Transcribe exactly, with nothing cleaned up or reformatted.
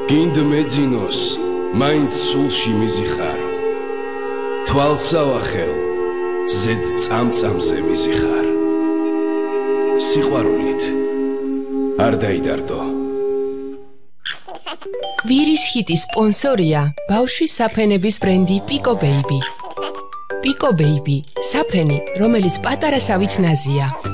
გინდ მეძინოს მაინც სულში მიზიხარ თვალსავახელ ზედ წამწამზე მიზიხარ სიყვარულით არ დაიდარდო კვირის ჰიტის სპონსორია ბავშვის საფენების ბრენდი Pico Baby. Pico Baby, საფენი, რომელიც პატარა სავით ნაზია.